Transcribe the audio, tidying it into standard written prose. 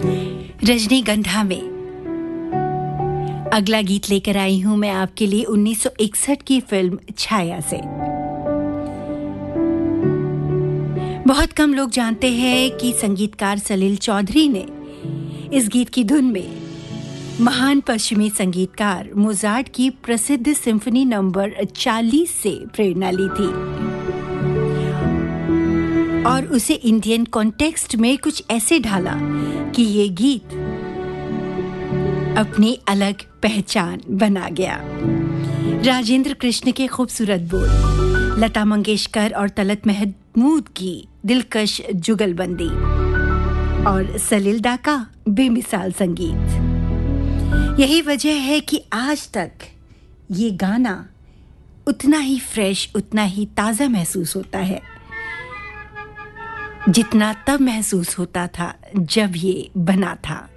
रजनीगंधा में अगला गीत लेकर आई हूं मैं आपके लिए 1961 की फिल्म छाया से। बहुत कम लोग जानते हैं कि संगीतकार सलील चौधरी ने इस गीत की धुन में महान पश्चिमी संगीतकार मोजार्ट की प्रसिद्ध सिम्फनी नंबर 40 से प्रेरणा ली थी और उसे इंडियन कॉन्टेक्स्ट में कुछ ऐसे ढाला कि ये गीत अपनी अलग पहचान बना गया। राजेंद्र कृष्ण के खूबसूरत बोल, लता मंगेशकर और तलत महमूद की दिलकश जुगलबंदी और सलील दा का बेमिसाल संगीत। यही वजह है कि आज तक ये गाना उतना ही फ्रेश, उतना ही ताज़ा महसूस होता है जितना तब महसूस होता था जब ये बना था।